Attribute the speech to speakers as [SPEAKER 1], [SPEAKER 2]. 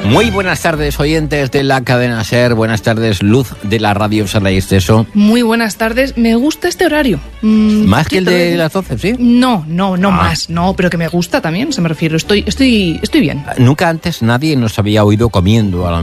[SPEAKER 1] Muy buenas tardes, oyentes de la cadena SER. Buenas tardes, Luz de la radio. ¿Sabéis de eso?
[SPEAKER 2] Muy buenas tardes. Me gusta este horario.
[SPEAKER 1] ¿Más que el de las 12, sí?
[SPEAKER 2] No más. No, pero que me gusta también, se me refiero. Estoy bien.
[SPEAKER 1] Nunca antes nadie nos había oído comiendo a la